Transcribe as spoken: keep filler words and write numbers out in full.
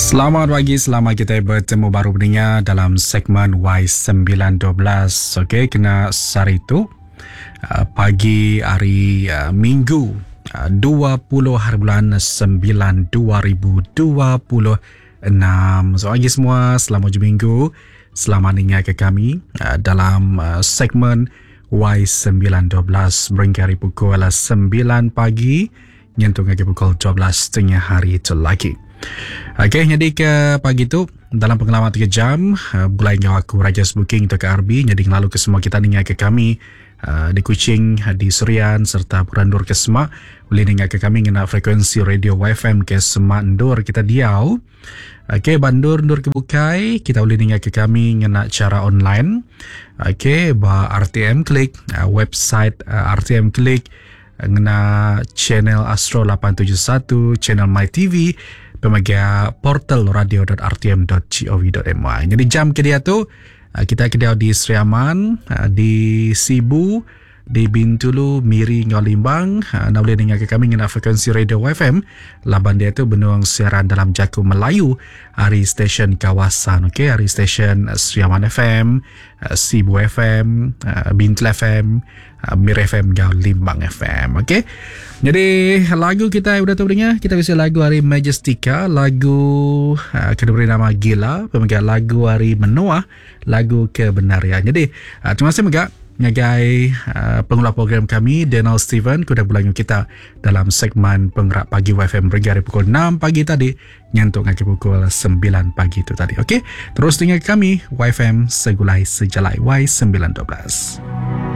Selamat pagi, selamat kita bertemu baru pendengar dalam segmen Y sembilan satu dua. Okey, kena hari itu uh, pagi hari uh, Minggu uh, dua puluh hari bulan sembilan dua ribu dua puluh enam. So, pagi semua, selamat hujung minggu. Selamat dengar ke kami uh, dalam uh, segmen Y sembilan satu dua berhingga hari pukul sembilan pagi nyentuh ke pukul dua belas tengah hari itu lagi. Okey, jadi ke pagi tu dalam pengalaman tiga jam uh, mulai dengan aku Raja Booking untuk ke R B. Jadi lalu ke semua kita dengar ke kami uh, di Kuching, di Surian serta Purandur ke Semak. Boleh dengar ke kami dengan frekuensi radio Y F M ke Semak Ndur kita Diau. Okey, Bandur Ndur ke Bukai kita boleh dengar ke kami dengan cara online. Okey, bah R T M Klik, uh, website uh, R T M Klik, ngena channel Astro lapan tujuh satu, channel My T V, pemagai portal radio dot r t m dot gov dot m y. Jadi jam ke dia tu kita kedia di Sri Aman, di Sibu, di Bintulu, Miri, Ngolimbang. Anda boleh dengar ke kami dengan frekuensi radio Y F M. Laban dia tu benuang siaran dalam Jaku Melayu, hari stesen kawasan, okey, hari stesen Sri Aman F M, Sibu F M, Bintul F M, Mir F M, Gau Limbang F M. Okey. Jadi lagu kita yang sudah tahu dengar, kita bisa lagu hari Majestika, lagu uh, kena beri nama Gila, pemegang lagu hari Menua, lagu Kebenarian. Jadi uh, terima kasih megak ngagai uh, pengulas program kami Daniel Steven kuda bulangi kita dalam segmen Penggerak Pagi Y F M berhingga hari pukul enam pagi tadi nyentuh ngagai pukul sembilan pagi itu tadi. Okey, terus dengar kami Y F M Segulai Sejalai Y sembilan satu dua.